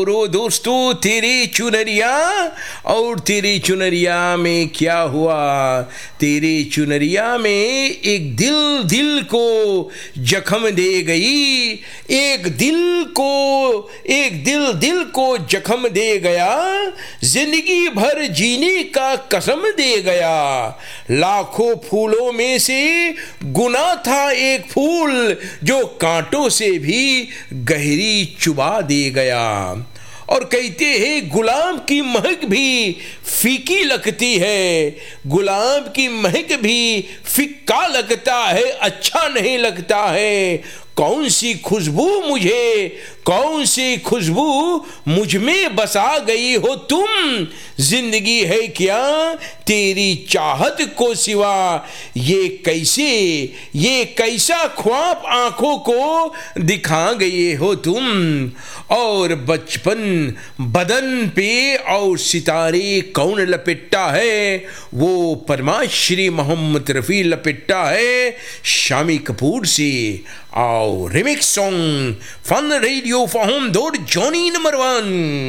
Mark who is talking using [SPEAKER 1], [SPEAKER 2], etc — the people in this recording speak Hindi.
[SPEAKER 1] रो दोस्तों, तेरे चुनरिया और तेरे चुनरिया में क्या हुआ। तेरे चुनरिया में एक दिल दिल को जख्म दे गई, एक दिल दिल को जख्म दे गया, जिंदगी भर जीने का कसम दे गया। लाखों फूलों में से गुना था एक फूल, जो कांटों से भी गहरी चुबा दे गया। और कहते हैं गुलाब की महक भी फीकी लगती है, गुलाब की महक भी फिक्का लगता है, अच्छा नहीं लगता है। कौन सी खुशबू मुझ में बसा गई हो तुम। जिंदगी है क्या तेरी चाहत को सिवा, ये कैसा ख्वाब आंखों को दिखा गए हो तुम। और बचपन बदन पे और सितारे कौन लपेटा है, वो परमाश्री मोहम्मद रफ़ी लपेटा है शामी कपूर से। और remix song fun radio form दौड़ जॉनी नंबर 1।